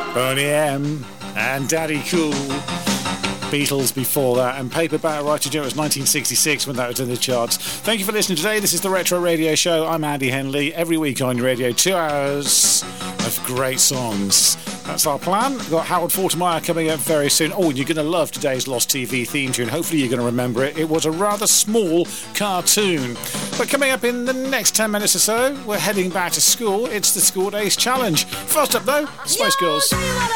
Boney M and Daddy Cool. Beatles before that, and Paperback Writer Joe was 1966 when that was in the charts. Thank you for listening today. This is the Retro Radio Show. I'm Andy Henley. Every week on your radio, 2 hours of great songs. That's our plan. We've got Harold Faltermeyer coming up very soon. Oh, and you're going to love today's Lost TV theme tune. Hopefully you're going to remember it. It was a rather small cartoon. But coming up in the next 10 minutes or so, we're heading back to school. It's the School Days Challenge. First up, though, Spice Girls.